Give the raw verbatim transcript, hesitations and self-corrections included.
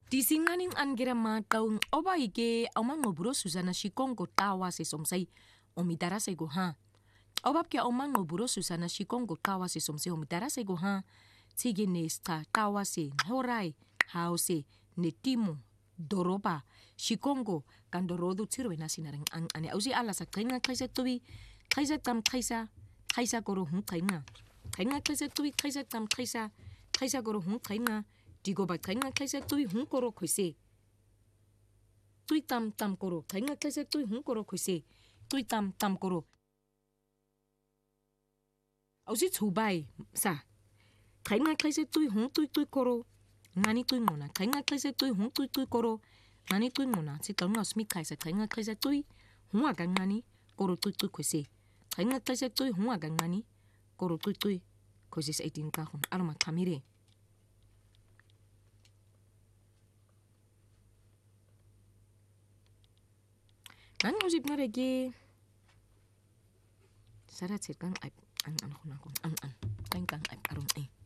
Tisinganing angira mataung oba ike aumang ngoburo Susana Shikongo tawa se somsai omitara se goha. Obab ke aumang ngoburo Susana Shikongo tawa se somsai omitara se goha. Tige nesta tawa se horai hause netimo doroba Shikongo kandorodu tirwe nasinareng ang ane ausi ala sa kainga kaisa tubi kaisa tam kaisa kaisa koro hun kainga kainga kaisa tubi kaisa tam kaisa kaisa koro hun kainga digo ba kainga kaisa tubi hun koro koise tui tam tam koro kainga kaisa tubi hun koro koise tui tam tam koro ausi tubai sa kainga kaisa tubi hun tui tui koro ngani tui mona kainga kaisa tubi hun tui tui koro ngani tui mona si kaunga usmi kaisa kainga kaisa tui hun aga ngani koro tui tui koise kainga kaisa tui hun aga ngani koro tui tui koise sa itin kahon aroma kamire Nang usip na regi sarat sir kang ay an an an an an kang kang ay aron eh